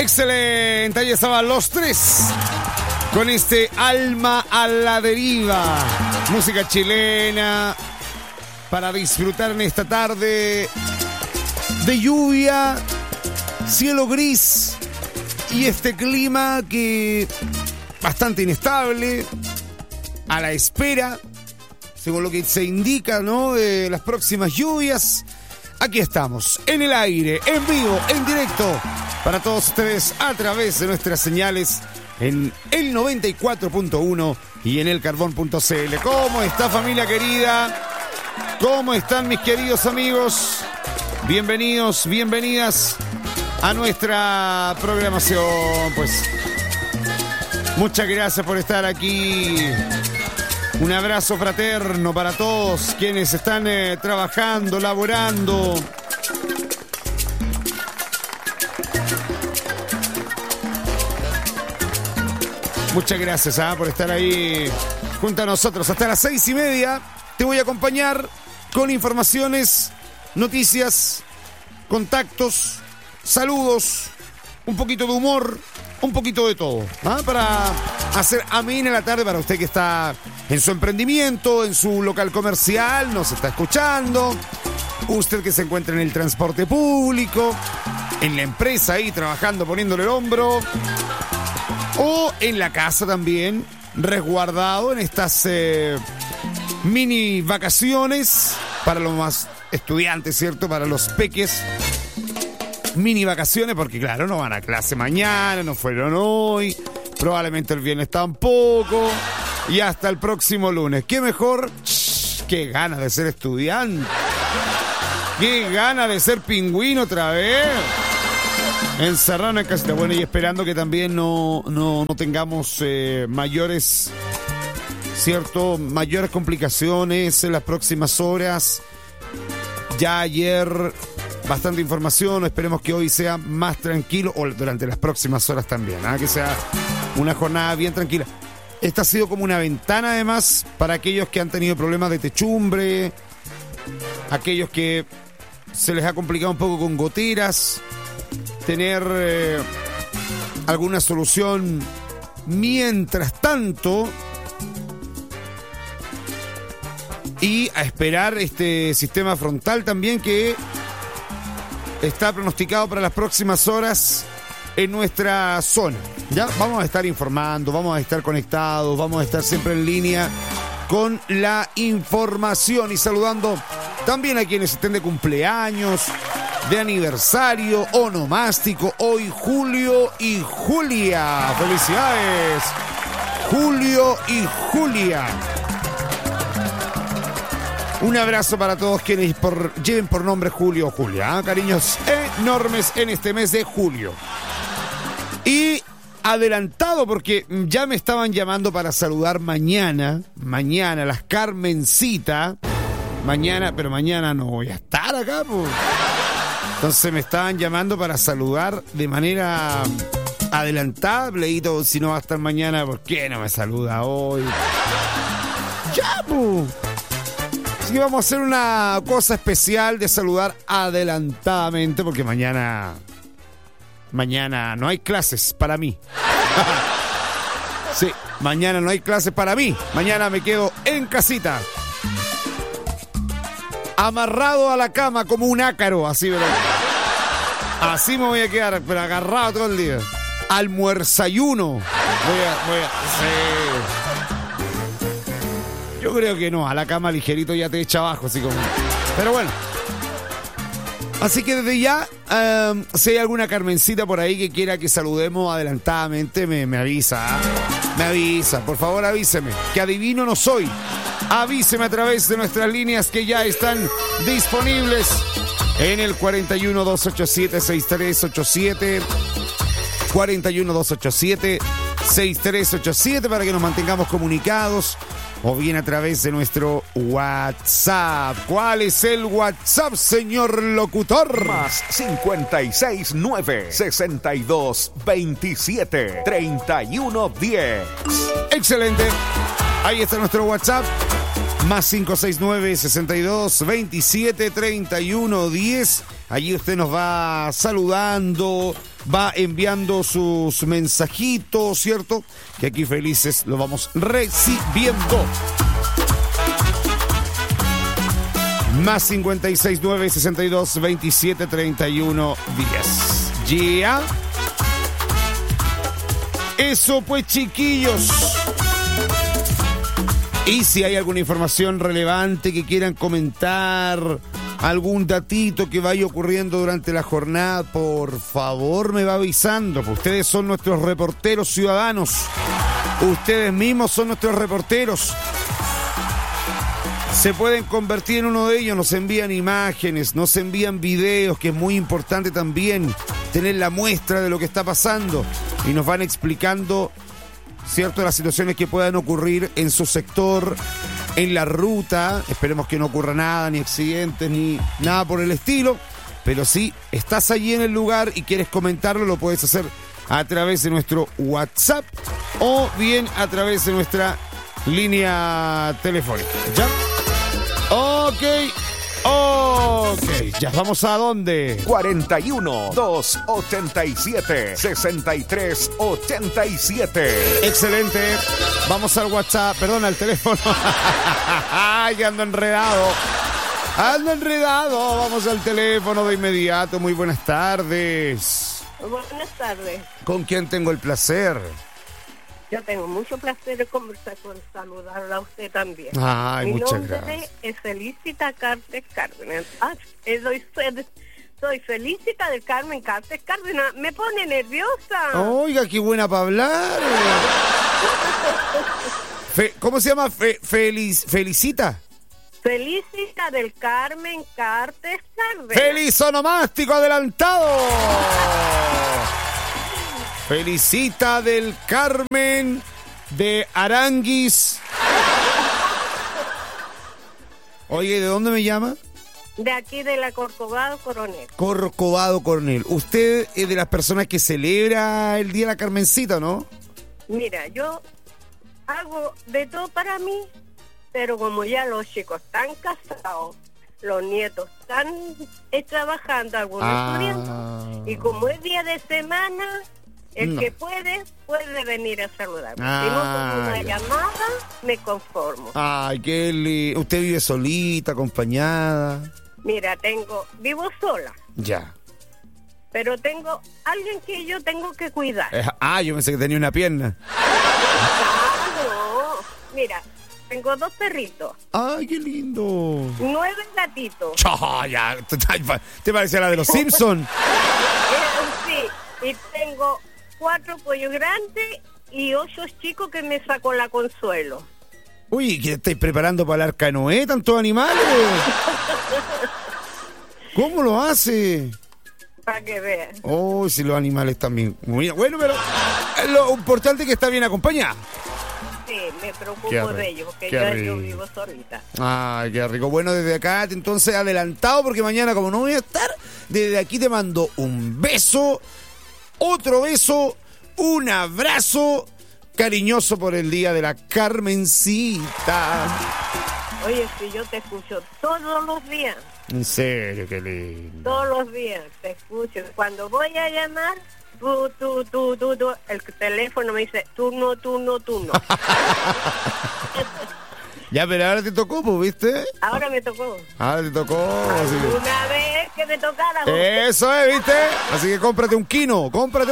Excelente, ahí estaban los tres con este Alma a la Deriva. Música chilena para disfrutar en esta tarde de lluvia, cielo gris y este clima que bastante inestable, a la espera, según lo que se indica, ¿no?, de las próximas lluvias. Aquí estamos, en el aire, en vivo, en directo, para todos ustedes a través de nuestras señales en el 94.1 y en elcarbón.cl. ¿Cómo está, familia querida? ¿Cómo están mis queridos amigos? Bienvenidos, bienvenidas a nuestra programación. Pues muchas gracias por estar aquí. Un abrazo fraterno para todos quienes están trabajando, laborando. Muchas gracias por estar ahí junto a nosotros. Hasta las 6:30 te voy a acompañar con informaciones, noticias, contactos, saludos, un poquito de humor, un poquito de todo, para hacer amena la tarde para usted que está en su emprendimiento, en su local comercial, nos está escuchando, usted que se encuentra en el transporte público, en la empresa ahí trabajando, poniéndole el hombro, o en la casa también, resguardado en estas mini vacaciones para los más estudiantes, ¿cierto? Para los peques. Mini vacaciones porque, claro, no van a clase mañana, no fueron hoy, probablemente el viernes tampoco, y hasta el próximo lunes. ¿Qué mejor? ¡Qué ganas de ser estudiante! ¡Qué ganas de ser pingüino otra vez! Encerrado en casita. Bueno, y esperando que también no tengamos mayores, ¿cierto? Mayores complicaciones en las próximas horas. Ya ayer bastante información, esperemos que hoy sea más tranquilo, o durante las próximas horas también, que sea una jornada bien tranquila. Esta ha sido como una ventana además para aquellos que han tenido problemas de techumbre, aquellos que se les ha complicado un poco con goteras, tener alguna solución mientras tanto y a esperar este sistema frontal también que está pronosticado para las próximas horas en nuestra zona. Ya vamos a estar informando, vamos a estar conectados, vamos a estar siempre en línea con la información y saludando también a quienes estén de cumpleaños, de aniversario, onomástico. Hoy Julio y Julia. ¡Felicidades! Julio y Julia. Un abrazo para todos quienes lleven por nombre Julio o Julia. Cariños enormes en este mes de julio. Y adelantado porque ya me estaban llamando para saludar mañana, las Carmencita. Pero mañana no voy a estar acá, pues. Entonces me estaban llamando para saludar de manera adelantada. Pleito, si no va a estar mañana, ¿por qué no me saluda hoy? ¡Ya, pues! Así que vamos a hacer una cosa especial de saludar adelantadamente porque mañana no hay clases para mí. Sí, mañana no hay clases para mí. Mañana me quedo en casita. Amarrado a la cama como un ácaro, así, ¿verdad? Así me voy a quedar, pero agarrado todo el día. Almuerzayuno. Voy a sí. Yo creo que no, a la cama ligerito ya te echa abajo, así como. Pero bueno. Así que desde ya, si hay alguna Carmencita por ahí que quiera que saludemos adelantadamente, me avisa. Me avisa, por favor avíseme, que adivino no soy. Avíseme a través de nuestras líneas que ya están disponibles en el 41-287-6387, 41-287-6387 para que nos mantengamos comunicados. O bien a través de nuestro WhatsApp. ¿Cuál es el WhatsApp, señor locutor? Más 569-6227-3110. Excelente. Ahí está nuestro WhatsApp. Más 569-6227-3110. Allí usted nos va saludando, va enviando sus mensajitos, ¿cierto? Que aquí felices lo vamos recibiendo. Más 569 62 27 31 10. ¿Ya? Eso pues, chiquillos. Y si hay alguna información relevante que quieran comentar, algún datito que vaya ocurriendo durante la jornada, por favor me va avisando. Pues ustedes son nuestros reporteros ciudadanos. Ustedes mismos son nuestros reporteros. Se pueden convertir en uno de ellos, nos envían imágenes, nos envían videos, que es muy importante también tener la muestra de lo que está pasando. Y nos van explicando, ¿cierto?, las situaciones que puedan ocurrir en su sector, en la ruta. Esperemos que no ocurra nada, ni accidentes, ni nada por el estilo. Pero si estás allí en el lugar y quieres comentarlo, lo puedes hacer a través de nuestro WhatsApp o bien a través de nuestra línea telefónica. ¿Ya? Ok, ya vamos a dónde. 41 287 63 87. Excelente. Vamos al WhatsApp, perdón, al teléfono. Ay, ando enredado. Vamos al teléfono de inmediato. Muy buenas tardes. Buenas tardes. ¿Con quién tengo el placer? Yo tengo mucho placer de conversar con saludarla a usted también. Ay, muchas Mi gracias. nombre es Felicita Cartes Cárdenas. Soy Felicita del Carmen Cartes Cárdenas. Me pone nerviosa. Oiga, qué buena para hablar. ¿Cómo se llama? Felicita. Felicita del Carmen Cartes Cárdenas. ¡Feliz onomástico adelantado! Felicita del Carmen de Aranguis. Oye, ¿de dónde me llama? De aquí de la Corcovado Coronel. Corcovado Coronel. ¿Usted es de las personas que celebra el Día de la Carmencita, no? Mira, yo hago de todo para mí, pero como ya los chicos están casados, los nietos están trabajando, algunos estudiando, y como es día de semana, el que puede venir a saludarme. Si no con una llamada, me conformo. Ay, Kelly, ¿usted vive solita, acompañada? Mira, vivo sola, Ya. pero tengo alguien que yo tengo que cuidar. Yo pensé que tenía una pierna. No, mira, tengo 2 perritos. Ay, qué lindo. 9 gatitos. Ya, te parecía la de los Simpsons. Sí, y tengo 4 pollos grandes y 8 chicos que me sacó la Consuelo. Uy, ¿qué estáis preparando para el Arca de Noé? ¿Tantos animales? ¿Cómo lo hace? Para que vean. Oh, si los animales también. Bueno, pero lo importante es que está bien acompañada. Sí, me preocupo de ellos, porque yo vivo solita. Ay, qué rico. Bueno, desde acá, entonces, adelantado, porque mañana, como no voy a estar, desde aquí te mando un beso, otro beso, un abrazo cariñoso por el Día de la Carmencita. Oye, si yo te escucho todos los días. En serio, qué lindo. Todos los días te escucho. Cuando voy a llamar, tú, el teléfono me dice, tú no. Ya, pero ahora te tocó, pues, ¿viste? Ahora me tocó. Ahora te tocó. Así que... Una vez que me tocara. Eso es, ¿viste? Así que cómprate un quino.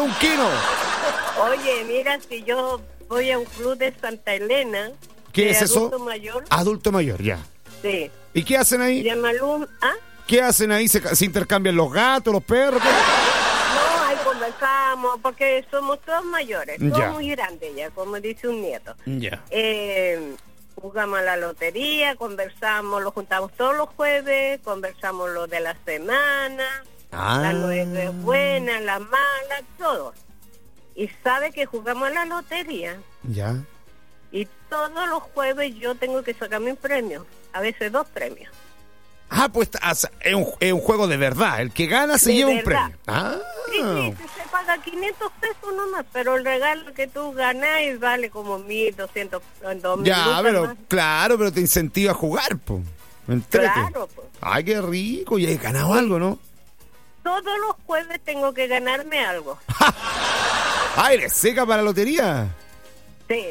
Oye, mira, si yo voy a un club de Santa Elena. ¿Qué es eso? Adulto mayor. Adulto mayor, ya. Sí. ¿Y qué hacen ahí? ¿Qué hacen ahí? ¿Se intercambian los gatos, los perros? No, ahí conversamos, porque somos todos mayores, todos Ya. muy grandes ya, como dice un nieto. Ya. Jugamos a la lotería, conversamos, lo juntamos todos los jueves, conversamos lo de la semana, las nueces buenas, las malas, todo. Y sabe que jugamos a la lotería. Ya. Y todos los jueves yo tengo que sacarme un premio, a veces 2 premios. Pues es un juego de verdad. El que gana se lleva un premio. Sí, se paga 500 pesos nomás, pero el regalo que tú ganás vale como 1.200, 2.000. Ya, pero más. claro, pero te incentiva a jugar, pues. Claro, pues. Ay, qué rico. Y has ganado algo, ¿no? todos los jueves tengo que ganarme algo. Ah, ¿eres seca para la lotería? Sí.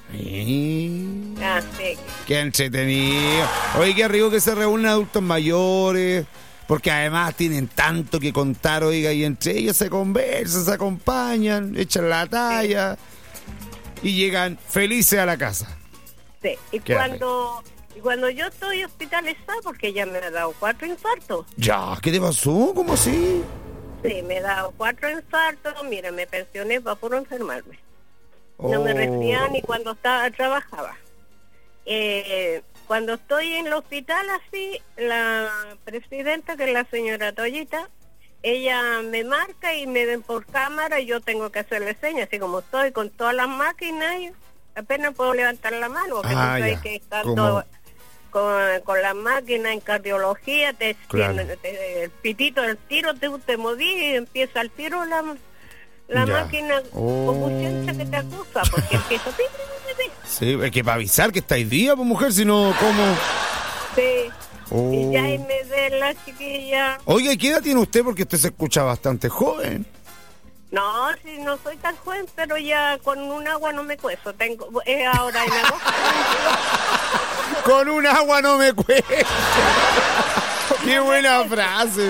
Así. Qué entretenido. Oye, qué rico que se reúnen adultos mayores, porque además tienen tanto que contar, oiga, y entre ellos se conversan, se acompañan, echan la talla y llegan felices a la casa. Sí, y cuando yo estoy hospitalizada, porque ya me ha dado 4 infartos. Ya, ¿qué te pasó? ¿Cómo así? Sí, me he dado 4 infartos, mira, me pensioné para puro enfermarme. No me resfriaba ni cuando trabajaba. Cuando estoy en el hospital así, la presidenta, que es la señora Toyita, ella me marca y me ven por cámara y yo tengo que hacerle señas, así como estoy con todas las máquinas, y apenas puedo levantar la mano, porque no sé que estando con la máquina en cardiología, el pitito del tiro, te moví y empieza el tiro la máquina convulsiva que te acusa, porque empieza... Sí, es que para avisar que estáis día, pues mujer, si no, ¿cómo? Sí. Y ya ahí me ve la chiquilla. Oiga, ¿y qué edad tiene usted? Porque usted se escucha bastante joven. No, sí, no soy tan joven, pero ya con un agua no me cuezo. Ahora en agosto. Con un agua no me cuezo. Qué buena frase.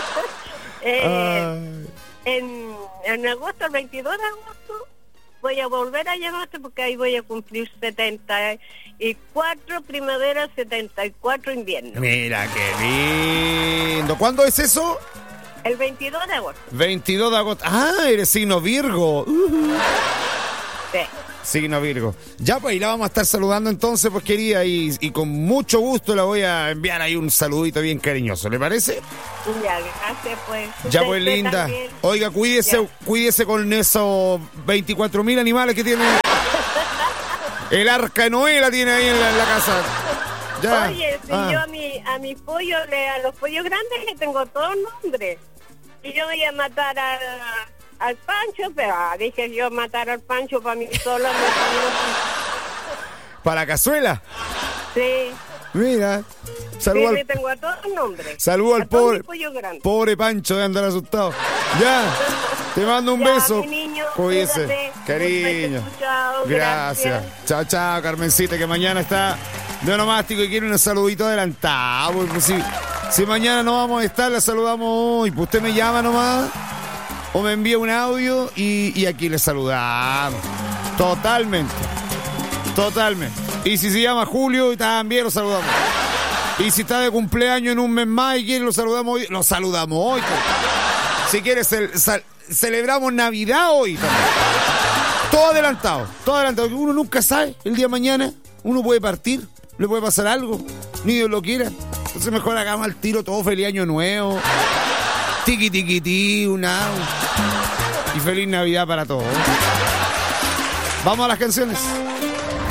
En agosto, el 22 de agosto, voy a volver a llamarte porque ahí voy a cumplir 74 primavera, 74 invierno. Mira, qué lindo. ¿Cuándo es eso? El 22 de agosto. 22 de agosto. Ah, eres signo Virgo. Sí. Signo Virgo. Ya, pues ahí la vamos a estar saludando entonces, pues querida, y con mucho gusto la voy a enviar ahí un saludito bien cariñoso, ¿le parece? Ya, gracias, pues. Ya, pues, linda. También. Oiga, cuídese con esos 24.000 animales que tiene. El arca de Noé la tiene ahí en la casa. Ya. Oye, si yo a mis pollos, a los pollos grandes le tengo todos nombres. Y yo voy a matar al Pancho, pero dije yo matar al Pancho para mí solo. ¿Para la cazuela? Sí. Mira. Saludo sí, tengo a todos los nombres. Saludo al pobre Pancho de andar asustado. Ya. Te mando un beso. Niño, cuídese. Cariño. Chao, gracias. Chao, chao, Carmencita, que mañana está de onomástico y quiere un saludito adelantado. Pues, si mañana no vamos a estar, la saludamos hoy. Pues usted me llama nomás o me envía un audio y aquí le saludamos. Totalmente. Y si se llama Julio, también lo saludamos. Y si está de cumpleaños en un mes más y quiere, lo saludamos hoy. Lo saludamos hoy. Si quieres, celebramos Navidad hoy también. Todo adelantado. Uno nunca sabe, el día de mañana uno puede partir, le puede pasar algo, ni Dios lo quiera. Entonces mejor hagamos al tiro todo feliz año nuevo. Tiqui tiqui ti, y feliz Navidad para todos. Vamos a las canciones.